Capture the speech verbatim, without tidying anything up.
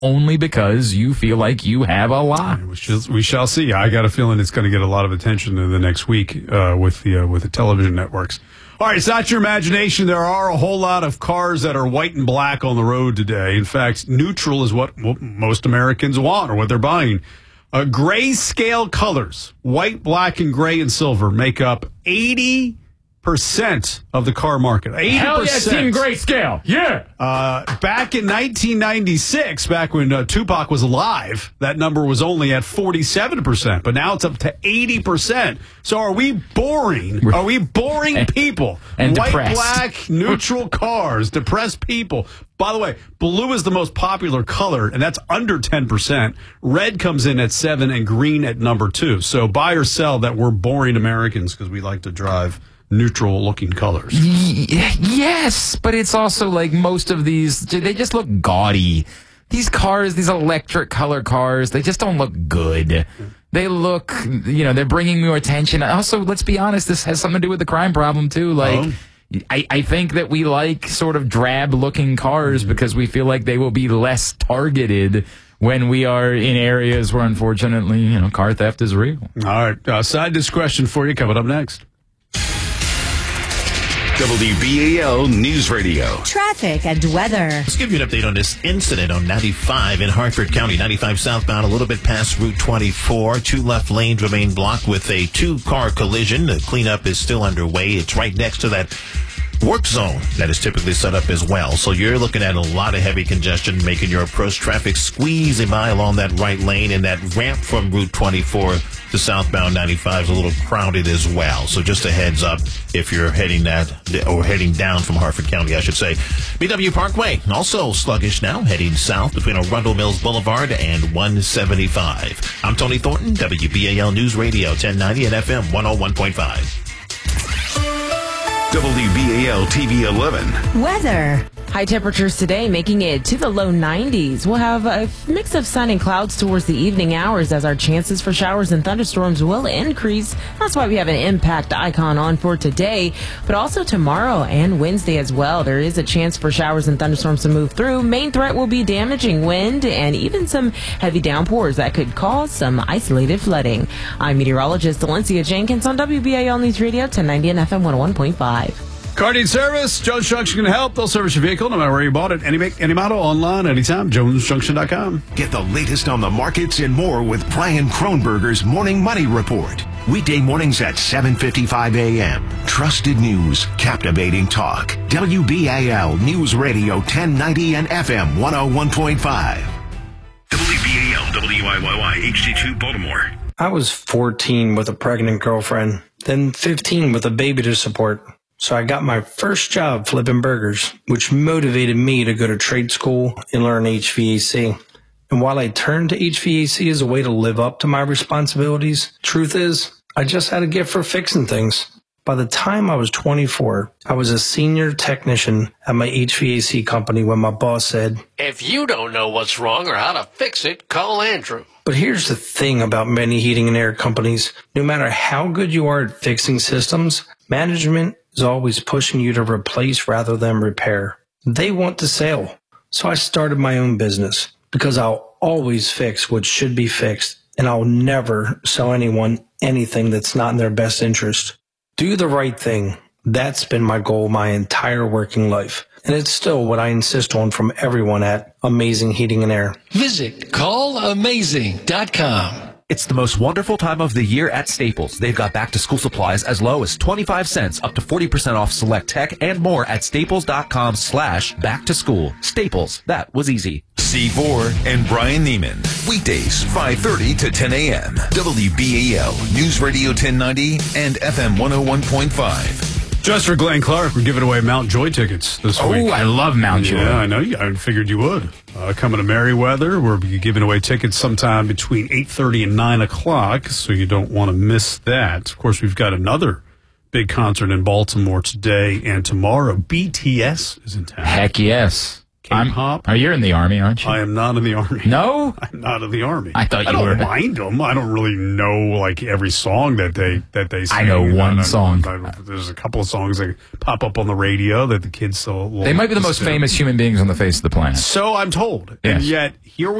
only because you feel like you have a lot. We shall, we shall see. I got a feeling it's going to get a lot of attention in the next week uh, with the uh, with the television networks. All right, it's not your imagination. There are a whole lot of cars that are white and black on the road today. In fact, neutral is what most Americans want or what they're buying. Uh, grayscale colors, white, black, and gray and silver, make up eighty percent of the car market. eighty percent. Hell yeah, Team Grayscale. Yeah. Uh, back in nineteen ninety-six, back when uh, Tupac was alive, that number was only at forty-seven percent, but now it's up to eighty percent. So are we boring? Are we boring and, people? And White, depressed. black, neutral cars, depressed people. By the way, blue is the most popular color, and that's under ten percent. Red comes in at seven and green at number two. So buy or sell that we're boring Americans because we like to drive neutral-looking colors. Y- yes, but it's also like most of these, they just look gaudy. These cars, these electric color cars, they just don't look good. They look, you know, they're bringing more attention. Also, let's be honest, this has something to do with the crime problem, too. Like, oh. I, I think that we like sort of drab-looking cars because we feel like they will be less targeted when we are in areas where, unfortunately, you know, car theft is real. All right. Uh, side disc question for you coming up next. W B A L News Radio. Traffic and weather. Let's give you an update on this incident on ninety-five in Hartford County. ninety-five southbound, a little bit past Route twenty-four. Two left lanes remain blocked with a two-car collision. The cleanup is still underway. It's right next to that work zone that is typically set up as well. So you're looking at a lot of heavy congestion, making your approach traffic squeezing by along that right lane, and that ramp from Route twenty-four to southbound ninety-five is a little crowded as well. So just a heads up if you're heading that or heading down from Hartford County, I should say. B W Parkway also sluggish now, heading south between Arundel Mills Boulevard and one seventy-five. I'm Tony Thornton, W B A L News Radio, ten ninety and F M one oh one point five. W B A L T V eleven. Weather. High temperatures today making it to the low nineties. We'll have a mix of sun and clouds towards the evening hours as our chances for showers and thunderstorms will increase. That's why we have an impact icon on for today, but also tomorrow and Wednesday as well. There is a chance for showers and thunderstorms to move through. Main threat will be damaging wind and even some heavy downpours that could cause some isolated flooding. I'm meteorologist Valencia Jenkins on W B A L News Radio, ten ninety and F M one oh one point five. Car Deed Service, Jones Junction can help. They'll service your vehicle no matter where you bought it. Any make, any model, online, anytime, jones junction dot com. Get the latest on the markets and more with Brian Kronberger's Morning Money Report. Weekday mornings at seven fifty-five a.m. Trusted news, captivating talk. W B A L News Radio ten ninety and F M one oh one point five. W B A L W I Y Y H D two Baltimore. I was fourteen with a pregnant girlfriend, then fifteen with a baby to support. So I got my first job flipping burgers, which motivated me to go to trade school and learn H V A C. And while I turned to H V A C as a way to live up to my responsibilities, truth is, I just had a gift for fixing things. By the time I was twenty-four, I was a senior technician at my H V A C company when my boss said, "If you don't know what's wrong or how to fix it, call Andrew." But here's the thing about many heating and air companies. No matter how good you are at fixing systems, management is always pushing you to replace rather than repair. They want to sell. So I started my own business because I'll always fix what should be fixed, and I'll never sell anyone anything that's not in their best interest. Do the right thing. That's been my goal my entire working life. And it's still what I insist on from everyone at Amazing Heating and Air. Visit call amazing dot com. It's the most wonderful time of the year at Staples. They've got back-to-school supplies as low as twenty-five cents, up to forty percent off select tech, and more at staples.com slash back-to-school. Staples. That was easy. C four and Brian Neiman. Weekdays, five thirty to ten a.m. W B A L News Radio ten ninety and F M one oh one point five. Just for Glenn Clark, we're giving away Mount Joy tickets this oh, week. Oh, I love Mount Joy. Yeah, I know. You, I figured you would. Uh, coming to Merriweather, we'll be giving away tickets sometime between eight thirty and nine o'clock, so you don't want to miss that. Of course, we've got another big concert in Baltimore today and tomorrow. B T S is in town. Heck yes. K-pop. Oh, you're in the Army, aren't you? I am not in the Army. No? I'm not in the Army. I thought you I don't were. mind them. I don't really know like every song that they that they sing. I know one I, I, song. I, there's a couple of songs that pop up on the radio that the kids so They might be the most famous human beings on the face of the planet. So I'm told. Yes. And yet here we